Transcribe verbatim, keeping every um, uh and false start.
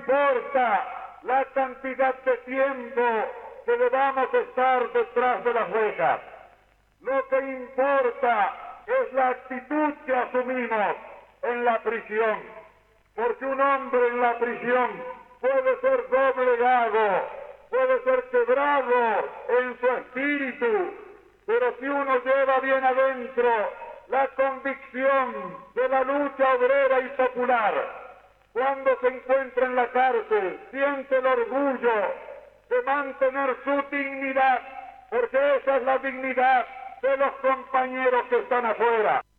importa la cantidad de tiempo que debamos estar detrás de las rejas. Lo que importa es la actitud que asumimos en la prisión, porque un hombre en la prisión puede ser doblegado, puede ser quebrado en su espíritu, pero si uno lleva bien adentro la convicción de la lucha obrera y popular, cuando se encuentra en la cárcel siente el orgullo de mantener su dignidad, porque esa es la dignidad de los compañeros que están afuera.